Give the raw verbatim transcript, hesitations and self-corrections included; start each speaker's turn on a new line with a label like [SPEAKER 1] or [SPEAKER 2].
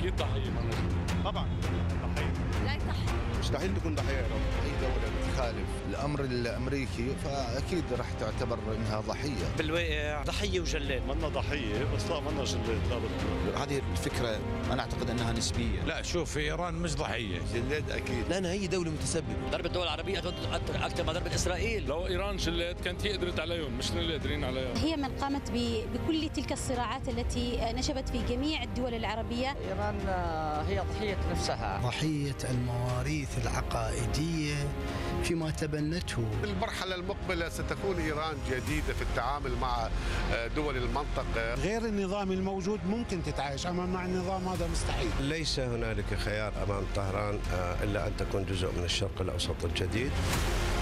[SPEAKER 1] اكيد ضحيه ما نجم.
[SPEAKER 2] طبعا ضحيه.
[SPEAKER 3] لا يصح،
[SPEAKER 4] مستحيل تكون ضحيه.
[SPEAKER 5] اي دوله بتخالف الامر الامريكي فاكيد راح تعتبر انها ضحيه.
[SPEAKER 6] بالواقع ضحيه وجلاد.
[SPEAKER 1] منا ضحيه بس لا منا جلاد ابدا.
[SPEAKER 5] هذه الفكره انا اعتقد انها نسبيه.
[SPEAKER 7] لا شوف ايران مش ضحيه.
[SPEAKER 5] جلاد اكيد.
[SPEAKER 8] لانها هي دوله متسببه.
[SPEAKER 6] ضرب الدول العربيه اكثر ما ضرب اسرائيل.
[SPEAKER 1] لو ايران جلاد كانت هي قدرت عليهم مش اللي قادرين عليها.
[SPEAKER 3] هي من قامت بكل تلك الصراعات التي نشبت في جميع الدول العربية.
[SPEAKER 6] ايران هي ضحيه نفسها،
[SPEAKER 9] ضحيه المواريث العقائديه فيما تبنته.
[SPEAKER 10] المرحلة المقبلة ستكون إيران جديدة في التعامل مع دول المنطقة.
[SPEAKER 9] غير النظام الموجود ممكن تتعايش، أما مع النظام هذا مستحيل.
[SPEAKER 5] ليس هنالك خيار امام طهران الا ان تكون جزء من الشرق الاوسط الجديد.